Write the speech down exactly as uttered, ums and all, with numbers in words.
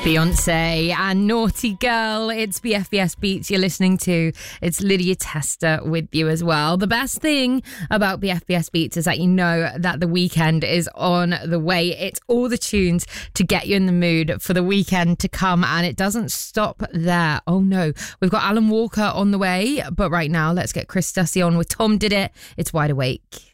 Beyonce and Naughty Girl. It's B F B S Beats you're listening to. It's Lydia Tester with you as well. The best thing about B F B S Beats is that you know that the weekend is on the way. It's all the tunes to get you in the mood for the weekend to come, and it doesn't stop there. Oh no, we've got Alan Walker on the way, but right now let's get Chris Dussy on with Tom Did It. It's Wide Awake.